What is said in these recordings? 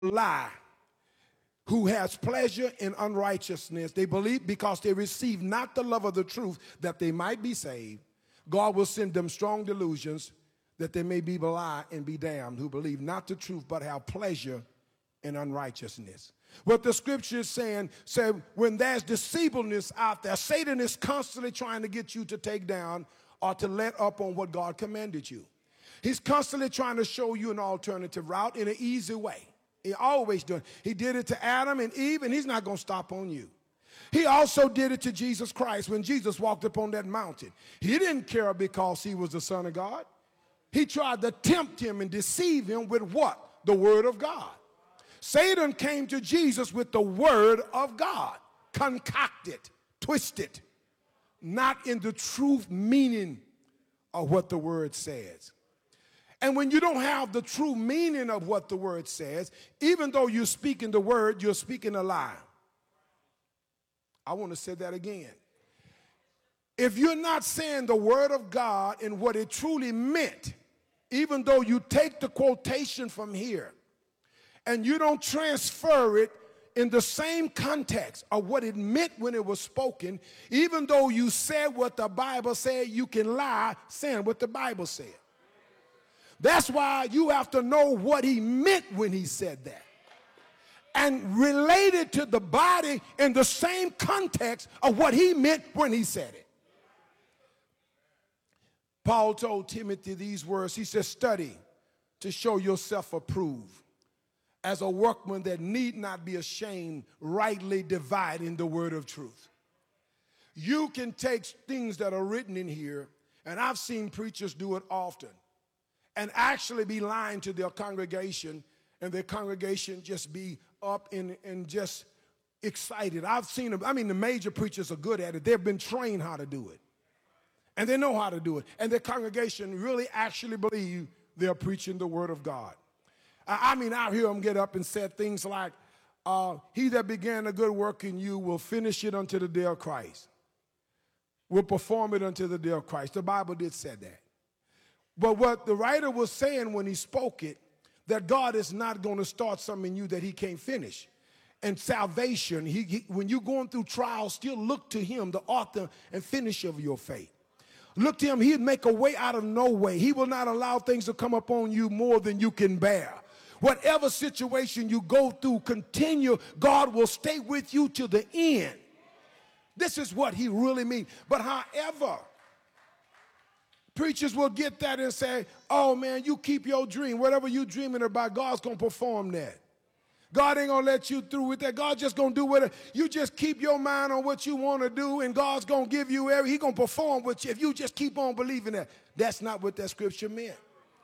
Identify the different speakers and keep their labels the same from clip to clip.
Speaker 1: lie, who has pleasure in unrighteousness. They believe because they receive not the love of the truth that they might be saved. God will send them strong delusions that they may be belied and be damned, who believe not the truth but have pleasure in unrighteousness. What the scripture is saying, when there's deceivableness out there, Satan is constantly trying to get you to take down or to let up on what God commanded you. He's constantly trying to show you an alternative route in an easy way. He always does. He did it to Adam and Eve, and he's not going to stop on you. He also did it to Jesus Christ when Jesus walked upon that mountain. He didn't care because he was the Son of God. He tried to tempt him and deceive him with what? The Word of God. Satan came to Jesus with the Word of God, concocted, twisted, not in the truth meaning of what the Word says. And when you don't have the true meaning of what the Word says, even though you're speaking the Word, you're speaking a lie. I want to say that again. If you're not saying the Word of God and what it truly meant, even though you take the quotation from here and you don't transfer it in the same context of what it meant when it was spoken, even though you said what the Bible said, you can lie saying what the Bible said. That's why you have to know what he meant when he said that and relate it to the body in the same context of what he meant when he said it. Paul told Timothy these words. He said, study to show yourself approved as a workman that need not be ashamed, rightly dividing the word of truth. You can take things that are written in here, and I've seen preachers do it often, and actually be lying to their congregation, and their congregation just be up and just excited. I've seen them. I mean, the major preachers are good at it. They've been trained how to do it, and they know how to do it, and their congregation really actually believe they're preaching the word of God. I mean, I hear them get up and say things like, he that began a good work in you will finish it unto the day of Christ, will perform it unto the day of Christ. The Bible did say that. But what the writer was saying when he spoke it, that God is not going to start something in you that he can't finish. And salvation, when you're going through trials, still look to him, the author and finisher of your faith. Look to him. He'd make a way out of no way. He will not allow things to come upon you more than you can bear. Whatever situation you go through, continue. God will stay with you to the end. This is what he really means. But however, preachers will get that and say, oh man, you keep your dream. Whatever you're dreaming about, God's going to perform that. God ain't going to let you through with that. God's just going to do whatever. You just keep your mind on what you want to do, and God's going to give you He's going to perform with you if you just keep on believing that. That's not what that scripture meant.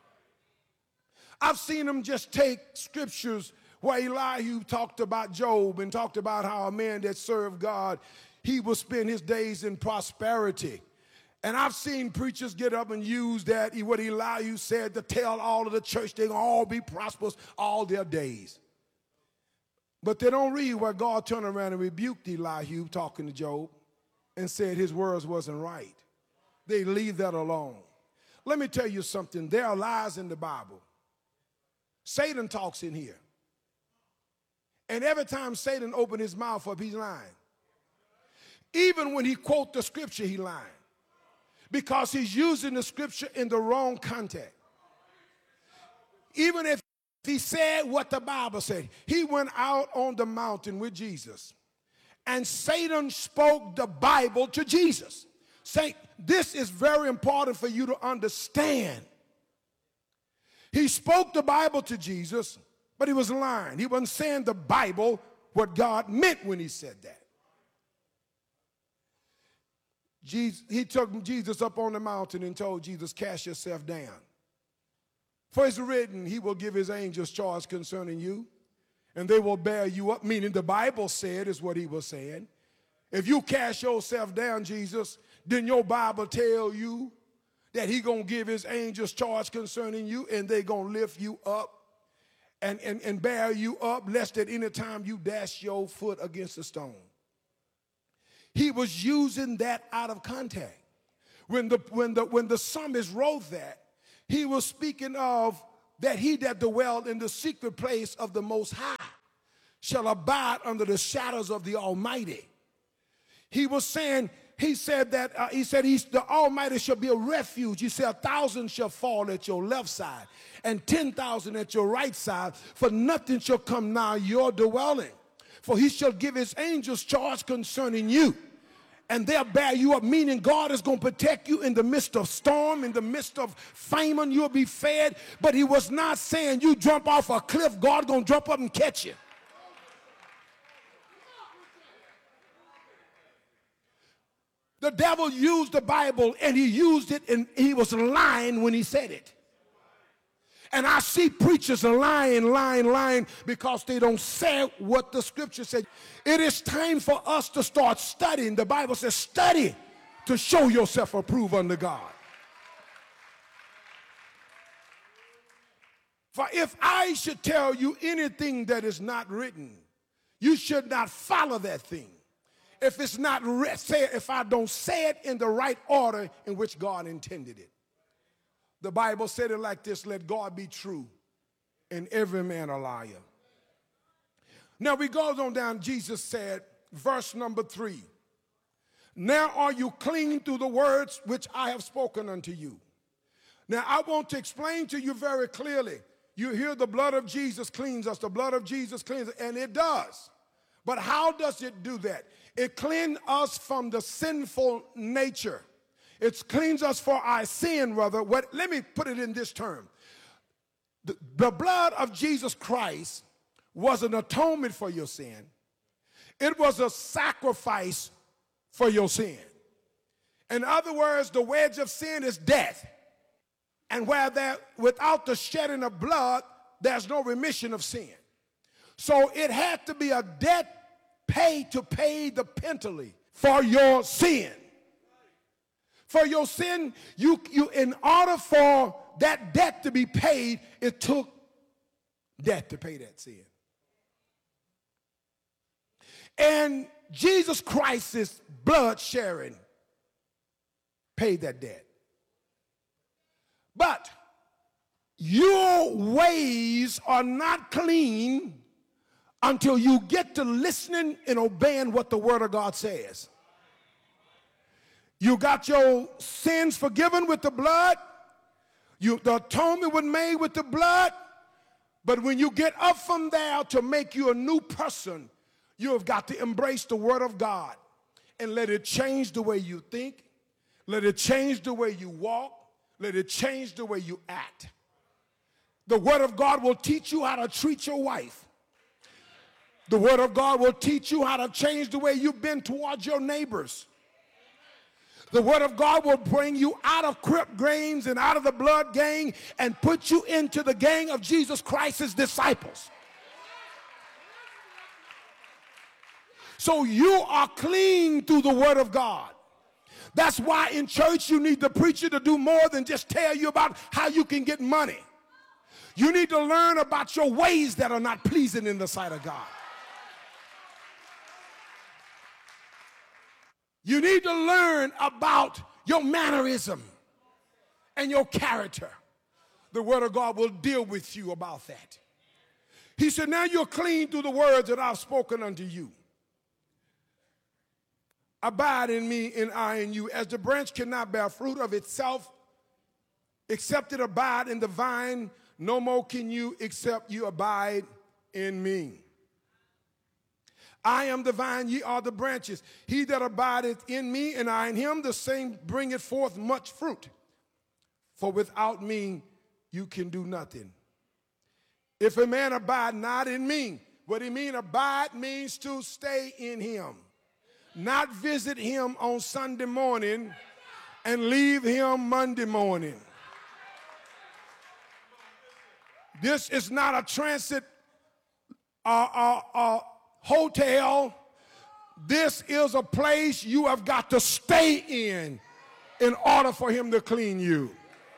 Speaker 1: I've seen them just take scriptures where Elihu talked about Job and talked about how a man that served God, he will spend his days in prosperity. And I've seen preachers get up and use that, what Elihu said, to tell all of the church they're going to all be prosperous all their days. But they don't read where God turned around and rebuked Elihu talking to Job and said his words wasn't right. They leave that alone. Let me tell you something. There are lies in the Bible. Satan talks in here. And every time Satan opened his mouth up, he's lying. Even when he quotes the scripture, he's lying. Because he's using the scripture in the wrong context. Even if he said what the Bible said, he went out on the mountain with Jesus, and Satan spoke the Bible to Jesus. This is very important for you to understand. He spoke the Bible to Jesus, but he was lying. He wasn't saying the Bible what God meant when he said that. He took Jesus up on the mountain and told Jesus, cast yourself down. For it's written, he will give his angels charge concerning you, and they will bear you up, meaning the Bible said is what he was saying. If you cast yourself down, Jesus, then your Bible tell you that he going to give his angels charge concerning you, and they going to lift you up and bear you up, lest at any time you dash your foot against a stone. He was using that out of context. When the psalmist wrote that, he was speaking of that he that dwell in the secret place of the Most High shall abide under the shadows of the Almighty. He was saying, he said that, the Almighty shall be a refuge. He said 1,000 shall fall at your left side and 10,000 at your right side, for nothing shall come nigh your dwelling. For he shall give his angels charge concerning you, and they'll bear you up, meaning God is going to protect you in the midst of storm, in the midst of famine, you'll be fed. But he was not saying you jump off a cliff, God's going to jump up and catch you. The devil used the Bible, and he used it, and he was lying when he said it. And I see preachers lying because they don't say what the scripture said. It is time for us to start studying. The Bible says, study to show yourself approved unto God. For if I should tell you anything that is not written, you should not follow that thing. If it's not if I don't say it in the right order in which God intended it. The Bible said it like this: let God be true and every man a liar. Now we goes on down. Jesus said, verse number 3, now are you clean through the words which I have spoken unto you. Now I want to explain to you very clearly. You hear the blood of Jesus cleans us, the blood of Jesus cleans us, and it does. But how does it do that? It cleans us from the sinful nature. It cleans us for our sin, rather. Let me put it in this term. The blood of Jesus Christ was an atonement for your sin. It was a sacrifice for your sin. In other words, the wage of sin is death. And without the shedding of blood, there's no remission of sin. So it had to be a debt paid to pay the penalty for your sin. For your sin, you in order for that debt to be paid, it took death to pay that sin. And Jesus Christ's blood sharing paid that debt. But your ways are not clean until you get to listening and obeying what the Word of God says. You got your sins forgiven with the blood. The atonement was made with the blood. But when you get up from there to make you a new person, you have got to embrace the Word of God and let it change the way you think. Let it change the way you walk. Let it change the way you act. The Word of God will teach you how to treat your wife. The Word of God will teach you how to change the way you've been towards your neighbors. The Word of God will bring you out of crip gangs and out of the blood gang and put you into the gang of Jesus Christ's disciples. So you are clean through the Word of God. That's why in church you need the preacher to do more than just tell you about how you can get money. You need to learn about your ways that are not pleasing in the sight of God. You need to learn about your mannerism and your character. The Word of God will deal with you about that. He said, now you're clean through the words that I've spoken unto you. Abide in me and I in you. As the branch cannot bear fruit of itself, except it abide in the vine, no more can you except you abide in me. I am the vine, ye are the branches. He that abideth in me and I in him, the same bringeth forth much fruit. For without me you can do nothing. If a man abide not in me, what he mean abide means to stay in him. Not visit him on Sunday morning and leave him Monday morning. This is not a transit hotel. This is a place you have got to stay in order for him to clean you.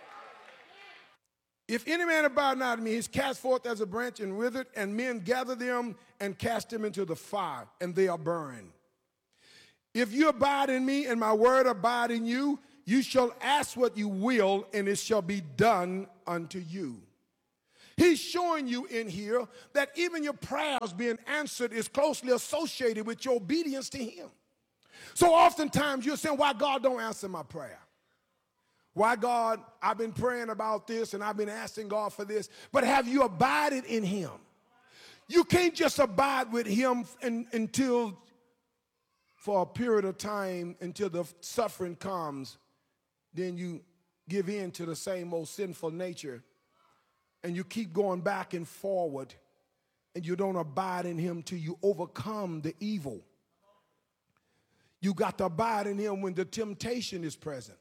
Speaker 1: If any man abide not in me, he's cast forth as a branch and withered, and men gather them and cast them into the fire, and they are burned. If you abide in me and my word abide in you, you shall ask what you will, and it shall be done unto you. He's showing you in here that even your prayers being answered is closely associated with your obedience to him. So oftentimes you're saying, why God don't answer my prayer? Why God, I've been praying about this and I've been asking God for this, but have you abided in him? You can't just abide with him until, for a period of time, until the suffering comes, then you give in to the same old sinful nature and you keep going back and forward and you don't abide in him till you overcome the evil. You got to abide in him when the temptation is present.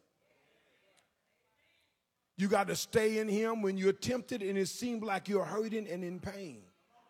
Speaker 1: You got to stay in him when you're tempted and it seems like you're hurting and in pain.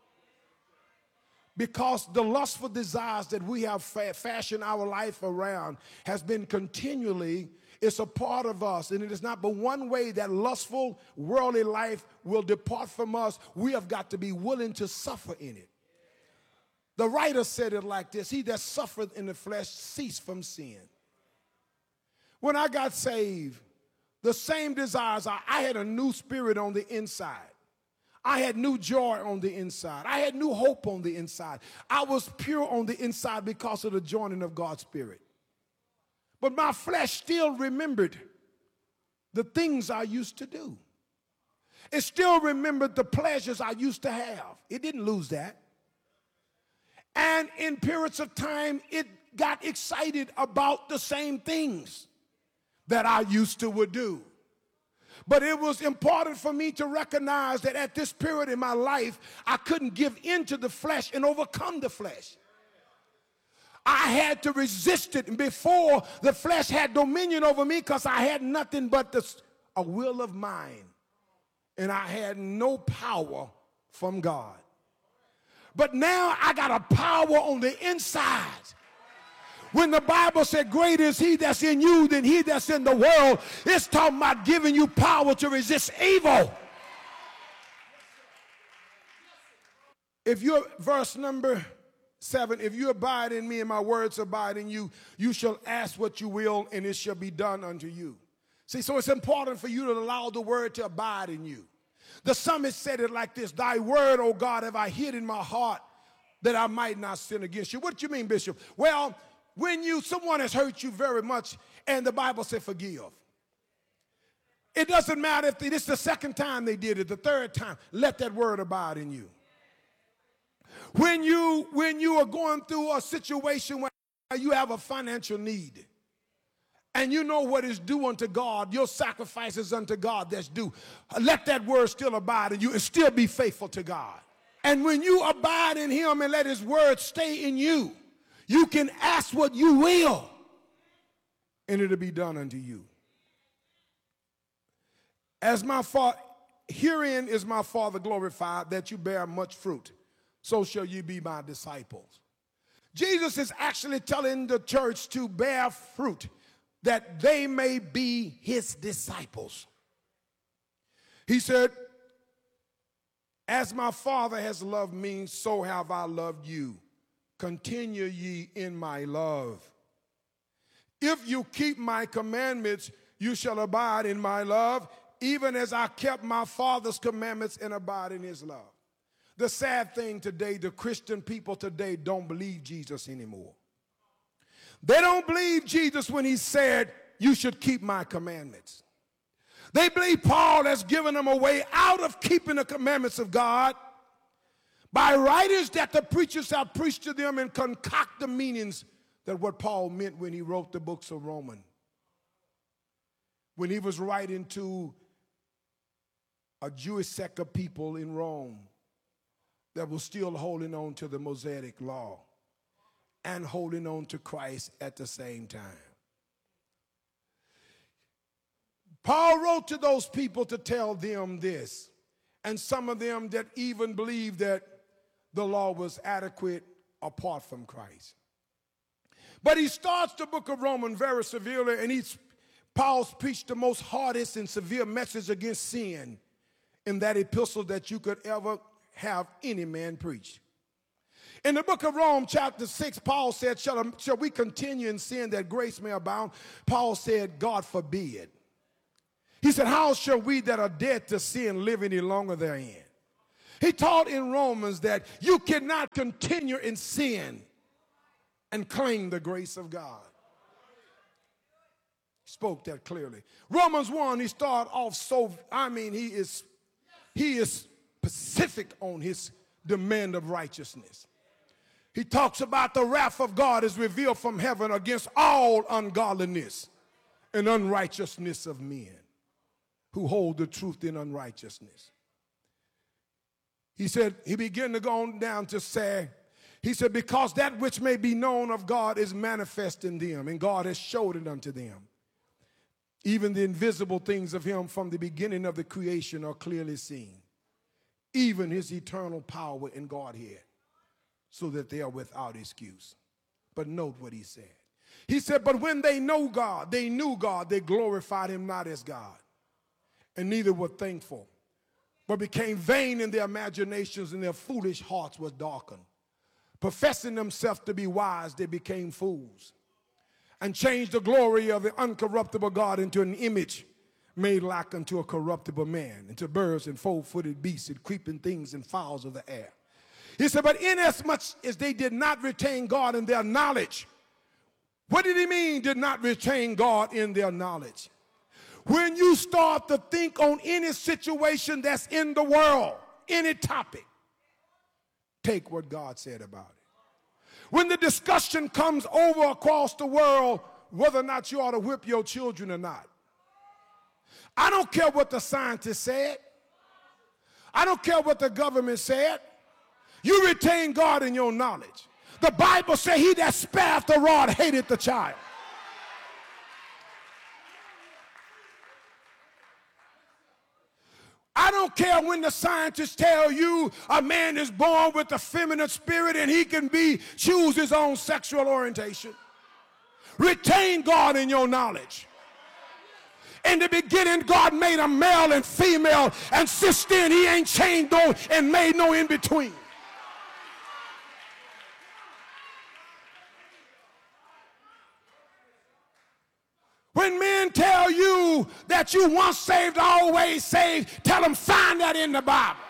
Speaker 1: Because the lustful desires that we have fashioned our life around has been continually, it's a part of us. And it is not but one way that lustful, worldly life will depart from us. We have got to be willing to suffer in it. The writer said it like this: he that suffereth in the flesh cease from sin. When I got saved, the same desires, I had a new spirit on the inside. I had new joy on the inside. I had new hope on the inside. I was pure on the inside because of the joining of God's Spirit. But my flesh still remembered the things I used to do. It still remembered the pleasures I used to have. It didn't lose that. And in periods of time, it got excited about the same things that I used to would do. But it was important for me to recognize that at this period in my life, I couldn't give in to the flesh and overcome the flesh. I had to resist it before the flesh had dominion over me, because I had nothing but a will of mine. And I had no power from God. But now I got a power on the inside. When the Bible said, greater is he that's in you than he that's in the world, it's talking about giving you power to resist evil. If you're, verse number 7, if you abide in me and my words abide in you, you shall ask what you will and it shall be done unto you. See, so it's important for you to allow the word to abide in you. The psalmist said it like this: thy word, O God, have I hid in my heart that I might not sin against you. What do you mean, Bishop? Well, when someone has hurt you very much and the Bible said forgive. It doesn't matter if it's the second time they did it, the third time, let that word abide in you. When you are going through a situation where you have a financial need and you know what is due unto God, your sacrifices unto God that's due, let that word still abide in you and still be faithful to God. And when you abide in him and let his word stay in you, you can ask what you will, and it'll be done unto you. As my Father, herein is my Father glorified, that you bear much fruit. So shall you be my disciples. Jesus is actually telling the church to bear fruit, that they may be his disciples. He said, as my Father has loved me, so have I loved you. Continue ye in my love. If you keep my commandments, you shall abide in my love, even as I kept my Father's commandments and abide in his love. The sad thing today, the Christian people today don't believe Jesus anymore. They don't believe Jesus when he said, you should keep my commandments. They believe Paul has given them a way out of keeping the commandments of God by writers that the preachers have preached to them and concoct the meanings that what Paul meant when he wrote the books of Romans. When he was writing to a Jewish sect of people in Rome that was still holding on to the Mosaic law and holding on to Christ at the same time. Paul wrote to those people to tell them this, and some of them that even believed that the law was adequate apart from Christ. But he starts the book of Romans very severely, and Paul's preached the most hardest and severe message against sin in that epistle that you could ever have any man preach. In the book of Romans, chapter 6, Paul said, shall we continue in sin that grace may abound? Paul said, God forbid. He said, how shall we that are dead to sin live any longer therein? He taught in Romans that you cannot continue in sin and claim the grace of God. He spoke that clearly. Romans 1, he started off he is specific on his demand of righteousness. He talks about the wrath of God is revealed from heaven against all ungodliness and unrighteousness of men who hold the truth in unrighteousness. He said, he began to go on down to say, he said, because that which may be known of God is manifest in them, and God has showed it unto them. Even the invisible things of him from the beginning of the creation are clearly seen, even his eternal power in Godhead, so that they are without excuse. But note what he said. He said, but when they knew God, they glorified him not as God, and neither were thankful, but became vain in their imaginations, and their foolish hearts were darkened. Professing themselves to be wise, they became fools, and changed the glory of the uncorruptible God into an image made like unto a corruptible man, into birds and four-footed beasts and creeping things and fowls of the air. He said, but inasmuch as they did not retain God in their knowledge. What did he mean, did not retain God in their knowledge? When you start to think on any situation that's in the world, any topic, take what God said about it. When the discussion comes over across the world, whether or not you ought to whip your children or not, I don't care what the scientists said. I don't care what the government said. You retain God in your knowledge. The Bible says he that spareth the rod hated the child. I don't care when the scientists tell you a man is born with a feminine spirit and he can choose his own sexual orientation. Retain God in your knowledge. In the beginning, God made a male and female, and since then he ain't changed no and made no in between. When men tell you that you once saved, always saved, tell them find that in the Bible.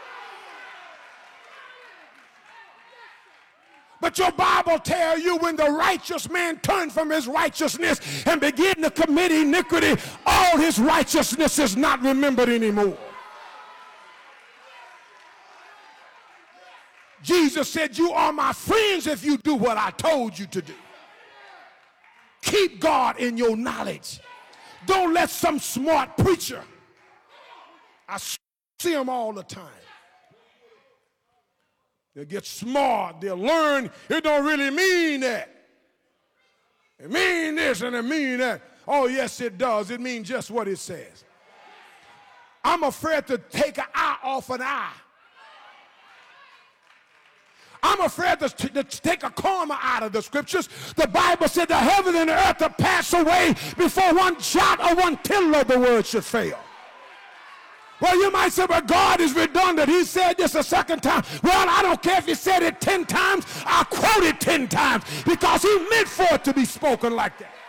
Speaker 1: But your Bible tells you when the righteous man turned from his righteousness and began to commit iniquity, all his righteousness is not remembered anymore. Jesus said, you are my friends if you do what I told you to do. Keep God in your knowledge. Don't let some smart preacher, I see them all the time. They'll get smart. They'll learn it don't really mean that. It mean this and it mean that. Oh, yes, it does. It means just what it says. I'm afraid to take an eye off an eye. I'm afraid to take a comma out of the scriptures. The Bible said the heaven and the earth will pass away before one jot or one tittle of the word should fail. Well, you might say, well, God is redundant. He said this a second time. Well, I don't care if he said it 10 times. I'll quote it 10 times because he meant for it to be spoken like that.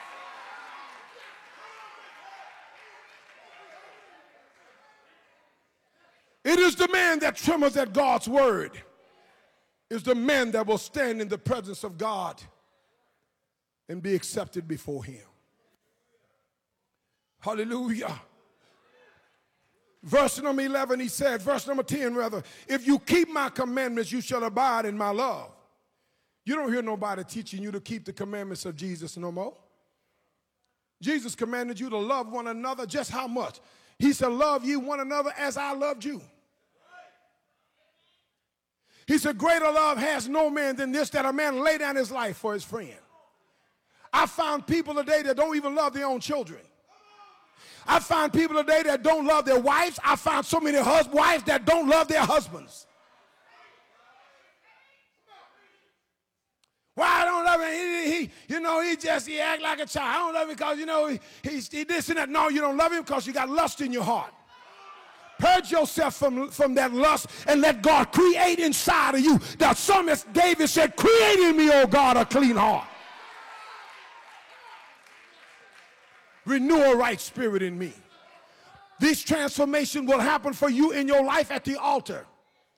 Speaker 1: It is the man that trembles at God's word. Is the man that will stand in the presence of God and be accepted before him. Hallelujah. Verse number 11, he said, verse number 10 rather, if you keep my commandments, you shall abide in my love. You don't hear nobody teaching you to keep the commandments of Jesus no more. Jesus commanded you to love one another. Just how much? He said, love ye one another as I loved you. He said, greater love has no man than this, that a man lay down his life for his friend. I found people today that don't even love their own children. I find people today that don't love their wives. I found so many wives that don't love their husbands. Why I don't love him? He act like a child. I don't love him because, he this and that. No, you don't love him because you got lust in your heart. Purge yourself from that lust and let God create inside of you. The psalmist David said, create in me, O God, a clean heart. Renew a right spirit in me. This transformation will happen for you in your life at the altar.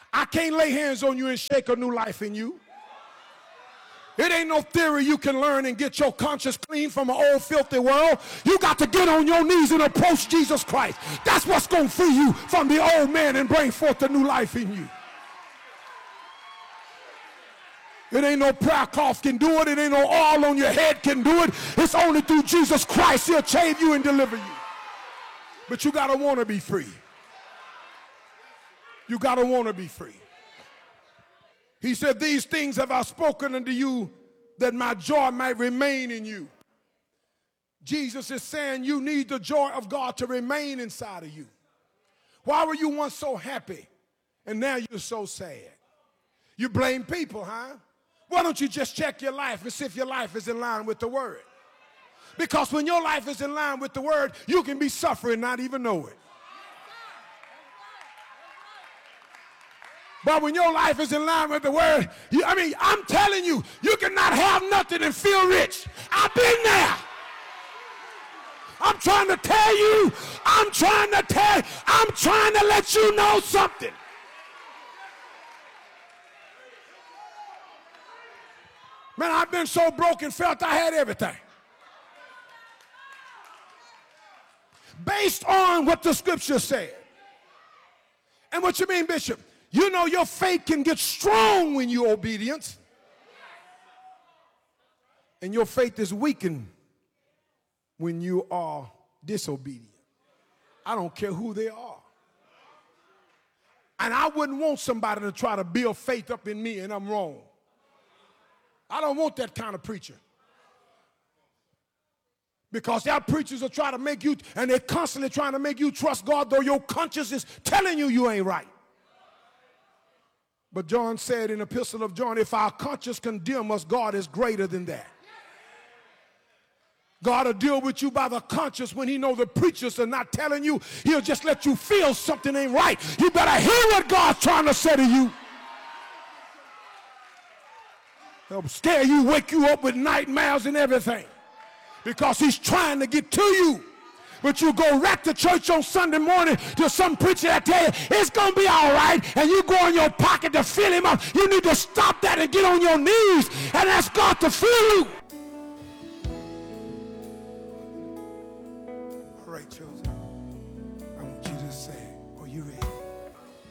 Speaker 1: I can't lay hands on you and shake a new life in you. It ain't no theory you can learn and get your conscience clean from an old filthy world. You got to get on your knees and approach Jesus Christ. That's what's going to free you from the old man and bring forth a new life in you. It ain't no prayer cough can do it. It ain't no oil on your head can do it. It's only through Jesus Christ. He'll save you and deliver you. But you got to want to be free. You got to want to be free. He said, these things have I spoken unto you that my joy might remain in you. Jesus is saying you need the joy of God to remain inside of you. Why were you once so happy and now you're so sad? You blame people, huh? Why don't you just check your life and see if your life is in line with the word? Because when your life is in line with the word, you can be suffering and not even know it. But when your life is in line with the word, I'm telling you, you cannot have nothing and feel rich. I've been there. I'm trying to tell you, I'm trying to let you know something. Man, I've been so broke and felt I had everything. Based on what the scripture said. And what you mean, Bishop? You know your faith can get strong when you're obedient. And your faith is weakened when you are disobedient. I don't care who they are. And I wouldn't want somebody to try to build faith up in me and I'm wrong. I don't want that kind of preacher. Because our preachers are trying to make you, and they're constantly trying to make you trust God, though your conscience is telling you ain't right. But John said in the Epistle of John, if our conscience condemn us, God is greater than that. God will deal with you by the conscience when he knows the preachers are not telling you. He'll just let you feel something ain't right. You better hear what God's trying to say to you. He'll scare you, wake you up with nightmares and everything. Because he's trying to get to you. But you go right to church on Sunday morning to some preacher that tell you it's going to be all right, and you go in your pocket to fill him up. You need to stop that and get on your knees and ask God to fill you.